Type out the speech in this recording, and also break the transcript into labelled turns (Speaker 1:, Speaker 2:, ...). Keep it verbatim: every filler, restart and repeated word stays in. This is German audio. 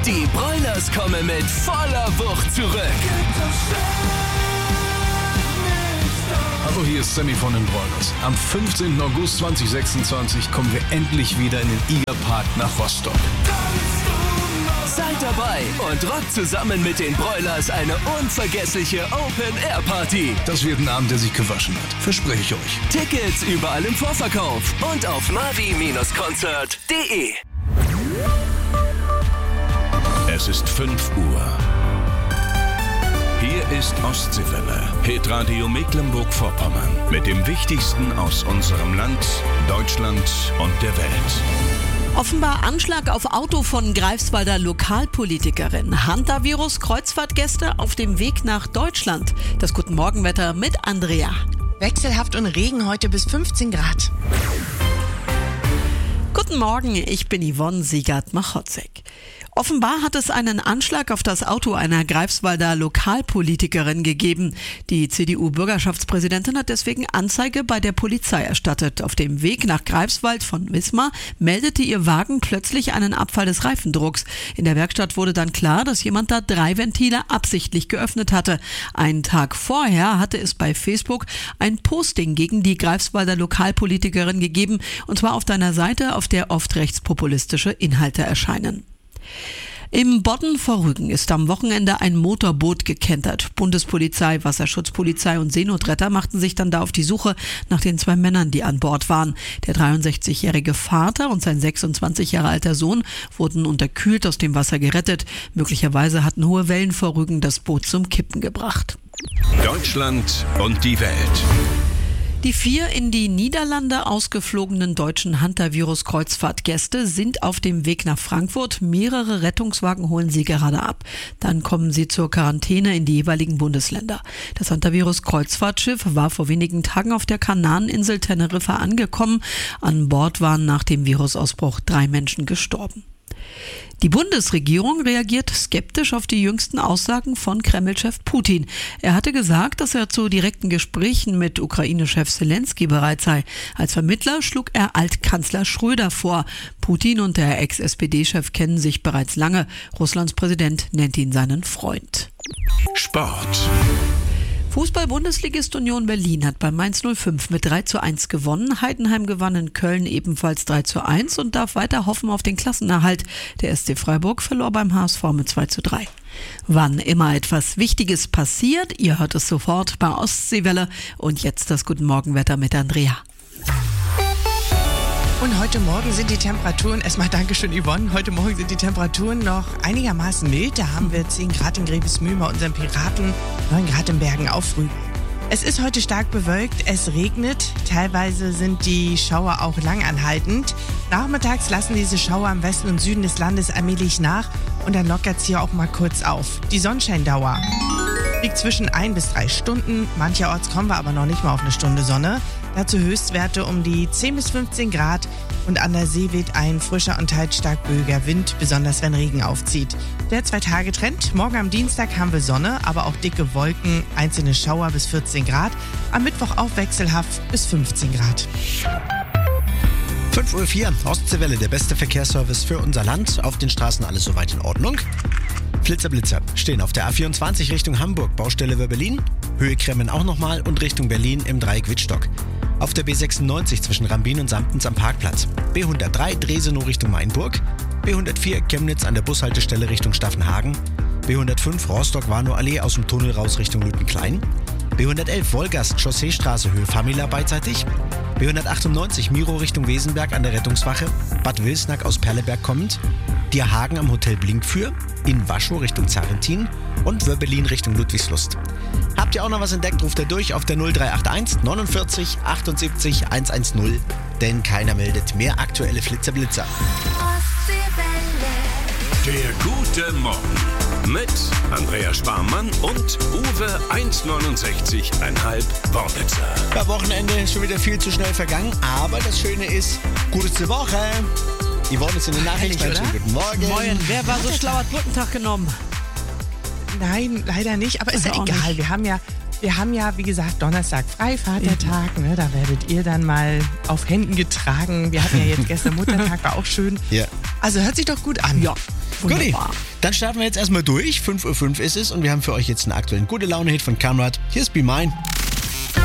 Speaker 1: Die Broilers kommen mit voller Wucht zurück.
Speaker 2: Hallo, hier ist Sammy von den Broilers. Am fünfzehnten August zweitausendsechsundzwanzig kommen wir endlich wieder in den Igerpark nach Rostock.
Speaker 1: Seid dabei und rockt zusammen mit den Broilers eine unvergessliche Open-Air-Party.
Speaker 2: Das wird ein Abend, der sich gewaschen hat. Verspreche ich euch.
Speaker 1: Tickets überall im Vorverkauf und auf mavi Bindestrich konzert punkt de.
Speaker 3: Es ist fünf Uhr. Hier ist Ostseewelle, Hitradio Mecklenburg-Vorpommern. Mit dem Wichtigsten aus unserem Land, Deutschland und der Welt.
Speaker 4: Offenbar Anschlag auf Auto von Greifswalder Lokalpolitikerin. Hantavirus, Kreuzfahrtgäste auf dem Weg nach Deutschland. Das Guten Morgenwetter mit Andrea.
Speaker 5: Wechselhaft und Regen heute bis fünfzehn Grad.
Speaker 4: Guten Morgen, ich bin Yvonne Siegert-Machotzek. Offenbar hat es einen Anschlag auf das Auto einer Greifswalder Lokalpolitikerin gegeben. Die C D U-Bürgerschaftspräsidentin hat deswegen Anzeige bei der Polizei erstattet. Auf dem Weg nach Greifswald von Wismar meldete ihr Wagen plötzlich einen Abfall des Reifendrucks. In der Werkstatt wurde dann klar, dass jemand da drei Ventile absichtlich geöffnet hatte. Einen Tag vorher hatte es bei Facebook ein Posting gegen die Greifswalder Lokalpolitikerin gegeben, und zwar auf einer Seite, auf der oft rechtspopulistische Inhalte erscheinen. Im Bodden vor Rügen ist am Wochenende ein Motorboot gekentert. Bundespolizei, Wasserschutzpolizei und Seenotretter machten sich dann da auf die Suche nach den zwei Männern, die an Bord waren. Der dreiundsechzigjährige Vater und sein sechsundzwanzig Jahre alter Sohn wurden unterkühlt aus dem Wasser gerettet. Möglicherweise hatten hohe Wellen vor Rügen das Boot zum Kippen gebracht.
Speaker 3: Deutschland und die Welt.
Speaker 4: Die vier in die Niederlande ausgeflogenen deutschen Hantavirus-Kreuzfahrtgäste sind auf dem Weg nach Frankfurt. Mehrere Rettungswagen holen sie gerade ab. Dann kommen sie zur Quarantäne in die jeweiligen Bundesländer. Das Hantavirus-Kreuzfahrtschiff war vor wenigen Tagen auf der Kanareninsel Teneriffa angekommen. An Bord waren nach dem Virusausbruch drei Menschen gestorben. Die Bundesregierung reagiert skeptisch auf die jüngsten Aussagen von Kreml-Chef Putin. Er hatte gesagt, dass er zu direkten Gesprächen mit Ukraine-Chef Zelensky bereit sei. Als Vermittler schlug er Altkanzler Schröder vor. Putin und der Ex-S P D-Chef kennen sich bereits lange. Russlands Präsident nennt ihn seinen Freund.
Speaker 3: Sport.
Speaker 4: Fußball-Bundesligist Union Berlin hat bei Mainz null fünf mit drei zu eins gewonnen. Heidenheim gewann in Köln ebenfalls drei zu eins und darf weiter hoffen auf den Klassenerhalt. Der S C Freiburg verlor beim H S V mit zwei zu drei. Wann immer etwas Wichtiges passiert, ihr hört es sofort bei Ostseewelle. Und jetzt das Guten Morgenwetter mit Andrea.
Speaker 5: Und heute Morgen sind die Temperaturen, erstmal Dankeschön Yvonne, heute Morgen sind die Temperaturen noch einigermaßen mild. Da haben wir zehn Grad in Grevesmühl bei unseren Piraten, neun Grad in Bergen auf Rügen. Es ist heute stark bewölkt, es regnet, teilweise sind die Schauer auch langanhaltend. Nachmittags lassen diese Schauer im Westen und Süden des Landes allmählich nach und dann lockert es hier auch mal kurz auf. Die Sonnenscheindauer liegt zwischen ein bis drei Stunden, mancherorts kommen wir aber noch nicht mal auf eine Stunde Sonne. Dazu Höchstwerte um die zehn bis fünfzehn Grad und an der See weht ein frischer und teils stark böiger Wind, besonders wenn Regen aufzieht. Der Zwei-Tage-Trend, morgen am Dienstag haben wir Sonne, aber auch dicke Wolken, einzelne Schauer bis vierzehn Grad, am Mittwoch auch wechselhaft bis fünfzehn Grad.
Speaker 6: fünf Uhr vier, Ostseewelle, der beste Verkehrsservice für unser Land. Auf den Straßen alles soweit in Ordnung. Flitzer, Blitzer stehen auf der A vierundzwanzig Richtung Hamburg, Baustelle Wörbelin, Höhe Kremmen auch nochmal und Richtung Berlin im Dreieck Wittstock. Auf der B sechsundneunzig zwischen Rambin und Samtens am Parkplatz. B hundertdrei Dresenow Richtung Mainburg. B hundertvier Chemnitz an der Bushaltestelle Richtung Staffenhagen. B hundertfünf Rostock-Warnow Allee aus dem Tunnel raus Richtung Lüttenklein. B hundertelf Wolgast Chausseestraße Höhe Famila beidseitig. B hundertachtundneunzig Miro Richtung Wesenberg an der Rettungswache. Bad Wilsnack aus Perleberg kommend. Dierhagen am Hotel Blinkfür. In Waschow Richtung Zarentin. Und Wörbelin Richtung Ludwigslust. Habt ihr auch noch was entdeckt, ruft ihr durch auf der null drei acht eins neunundvierzig achtundsiebzig hundertzehn, denn keiner meldet mehr aktuelle Flitzer-Blitzer.
Speaker 3: Der gute Morgen mit Andrea Sparmann und Uwe hundertneunundsechzig Komma fünf Worbitzer.
Speaker 6: Ja, Wochenende ist schon wieder viel zu schnell vergangen, aber das Schöne ist, gute Woche. Yvonne ist in den Nachrichten.
Speaker 5: Herrlich, oder?
Speaker 6: Guten Morgen.
Speaker 4: Moin, wer war so schlau, hat Brückentag genommen?
Speaker 5: Nein, leider nicht, aber ist ja
Speaker 4: Also auch
Speaker 5: egal.
Speaker 4: nicht.
Speaker 5: Wir haben ja, wir haben ja, wie gesagt, Donnerstag frei, Vatertag, ne? Da werdet ihr dann mal auf Händen getragen. Wir hatten ja jetzt gestern Muttertag, war auch schön.
Speaker 6: Ja.
Speaker 5: Also hört sich doch gut an.
Speaker 4: Ja.
Speaker 6: Guti,
Speaker 4: Wunderbar.
Speaker 6: dann starten wir jetzt erstmal durch. fünf Uhr fünf ist es und wir haben für euch jetzt einen aktuellen Gute-Laune-Hit von Conrad. Hier ist Be Mine.